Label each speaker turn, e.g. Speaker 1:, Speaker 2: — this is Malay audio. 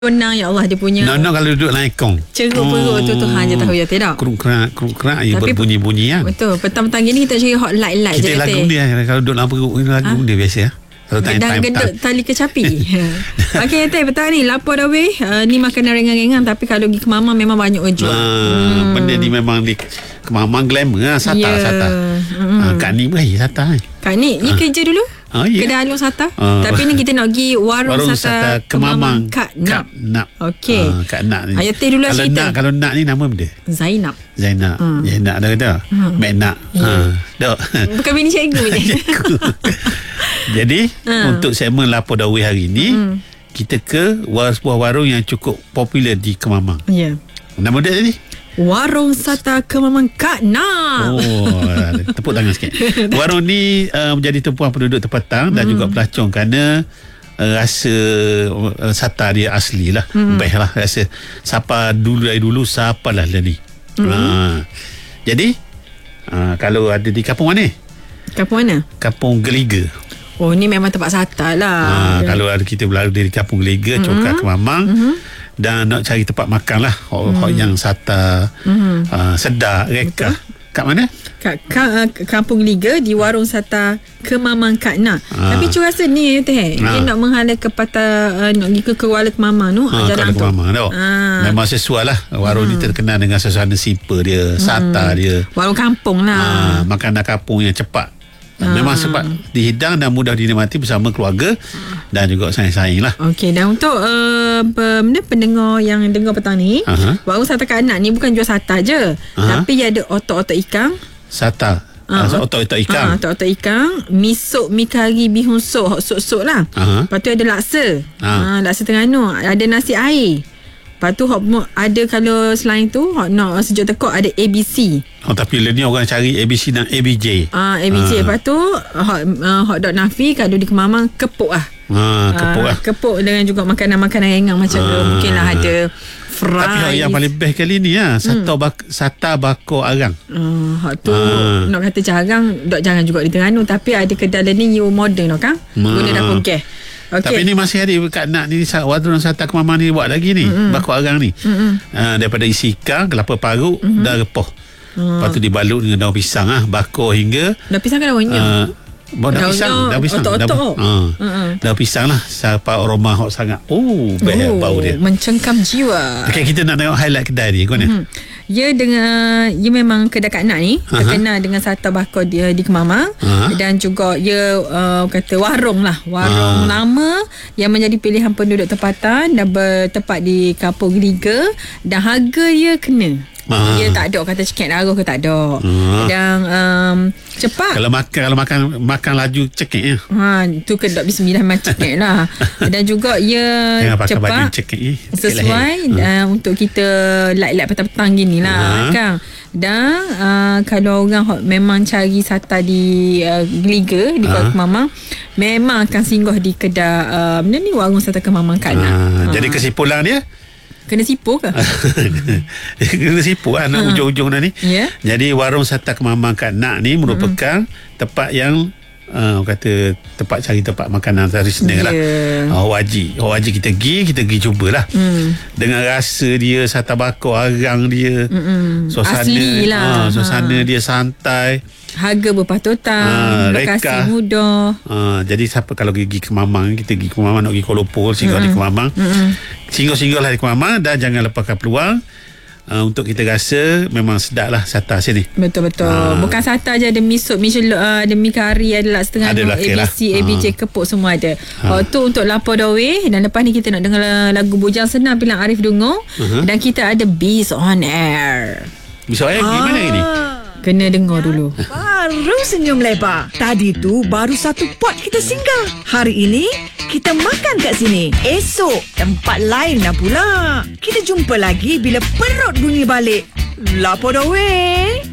Speaker 1: Benang ya Allah dia punya.
Speaker 2: Nak kalau duduk naikong.
Speaker 1: Ceruk perut tu Tuhan je tahu ya tidak.
Speaker 2: Keruk-kerak ia berbunyi-bunyi kan.
Speaker 1: Betul. Petang-petang gini kita cari hot light je.
Speaker 2: Kita lagu dia kalau duduk dalam perut lagu dia biasa. Kalau
Speaker 1: dan gendut tali kecapi. Okey Teh, petang ni lapar dah weh. Ni makanan ringan-ringan tapi kalau pergi ke mama memang banyak orang jual.
Speaker 2: Benda ni memang di ke mama glamour lah. Sata. Kak Ni beri Sata.
Speaker 1: Kak Ni kerja dulu. Kedai Alung Sata. Tapi ni kita nak pergi warung Sata Kemamang Kak Nak. Okey.
Speaker 2: Kak Nak ni.
Speaker 1: Ayat Teh dulu
Speaker 2: kalau
Speaker 1: cerita.
Speaker 2: Kalau Nak ni nama benda?
Speaker 1: Zainab
Speaker 2: dah kata. Mek Nak. Dok.
Speaker 1: Bukan bini cikgu je.
Speaker 2: Jadi untuk segmen Lapor Dawih hari ni kita ke sebuah warung yang cukup popular di Kemamang.
Speaker 1: Ya.
Speaker 2: Nama dia tadi?
Speaker 1: Warung Sata Kemamang Kak Nak.
Speaker 2: Tepuk tangan sikit. Warung ni menjadi tumpuan penduduk tempatan dan juga pelacong kerana rasa sata dia asli lah. Best lah rasa. Siapa dari dulu siapa lah ni. Jadi kalau ada di kampung mana?
Speaker 1: Kampung mana?
Speaker 2: Kampung Geliga.
Speaker 1: Oh, ni memang tempat sata lah.
Speaker 2: Kalau ada kita berlalu dari Kampung Geliga, Cokak Kemamang, dan nak cari tempat makan lah yang sata sedap, reka. Kat mana?
Speaker 1: Kat Kampung Geliga di warung Sata Kemamang Kak Nak. Tapi cu rasa ni Teh, dia nak menghala kepada nak pergi ke Kuala Kemamang tu, jalan tu.
Speaker 2: Memang sesuai lah. Warung ni terkenal dengan suasana simple dia, sata dia.
Speaker 1: Warung kampung lah.
Speaker 2: Makanan kampung yang cepat. Memang sebab dihidang dan mudah dinikmati bersama keluarga dan juga saing-saing lah. Okey, dan untuk
Speaker 1: pendengar yang dengar petang ni, warung Sata Kak Nak ni bukan jual sata je, tapi ada otak-otak ikan.
Speaker 2: Sata. Otak-otak ikan.
Speaker 1: Otak-otak ikan, mi sup, mi kari, bihun sup, sup-sup lah. Lepas tu ada laksa. Laksa Terengganu, ada nasi air. Lepas tu ada kalau selain tu nak sejuk tekuk ada ABC.
Speaker 2: Tapi ni orang cari ABC dan ABJ.
Speaker 1: ABJ. Lepas tu hot dog Nafi kalau di Kemamang kepuk lah. Kepuk dengan juga makanan-makanan ringan macam mungkin lah ada fries.
Speaker 2: Tapi yang paling best kali ni sata bakor arang.
Speaker 1: Hak tu nak kata jarang, jangan juga di Terengganu, tapi ada kedai ni you modern kan. Guna dapur gas. Okay.
Speaker 2: Tapi ni masih ada Kak Nak ni warung Sata Kemamang ni buat lagi ni bakor arang ni. Daripada isi ikan, kelapa parut dan repoh. Lepas tu dibalut dengan daun pisang bakor hingga
Speaker 1: daun pisang kan daunnya.
Speaker 2: Daun pisang. Daun pisang lah. Siapa aroma hot sangat. Bau dia
Speaker 1: mencengkam jiwa.
Speaker 2: Okay, kita nak tengok highlight kedai ni.
Speaker 1: Ia memang kedai Kak Nak ni terkenal dengan sata bakar dia di Kemamang. Dan juga ia kata warung lama yang menjadi pilihan penduduk tempatan dan bertempat di Kampung Geliga, dan harga dia kena. Dia tak ada kata cekik darah ke tak ada. Dan cepat. Kalau makan laju cekik tu ke dok bismillah macam cekik lah. Dan juga ia cepat sesuai untuk kita light petang-petang gini lah kan. Dan kalau orang memang cari sata di Geliga di Kuala Kemamang, memang akan singgah di kedai ni warung Sata Kemamang Kak Nak.
Speaker 2: Jadi kesimpulan dia
Speaker 1: kena sipu ke?
Speaker 2: Kena sipu lah ujung-ujung dah ni. Jadi warung Sata Kemamang Kak Nak ni merupakan tempat yang kata tempat cari tempat makanan tradisional lah. Wajib kita pergi cubalah. Dengan rasa dia, sata bakar arang dia, suasana asli lah. Suasana dia santai, harga berpatutan, lokasi mudah. Jadi siapa kalau pergi ke Kemamang, kita pergi ke Kemamang nak pergi Kuala Lumpur, singgah di Kemamang, singgah-singgahlah di Kemamang, dan jangan lepaskan peluang untuk kita rasa memang sedap lah sata sini. Betul-betul. Bukan sata je, ada mi sup, ada mi kari, ada lak setengah, ABC, ABJ, kepuk semua ada. Tu untuk Lapor Dawih. Dan lepas ni kita nak dengar lagu Bujang Senang pilihan Arif Dungo. Dan kita ada Beast on Air. Beast on Air gimana ini? Kena dengar dulu.
Speaker 3: Baru senyum lebar. Tadi tu baru satu pot kita singgah. Hari ini kita makan kat sini. Esok tempat lain dah pula. Kita jumpa lagi bila perut bunyi balik. Lapor dah weh.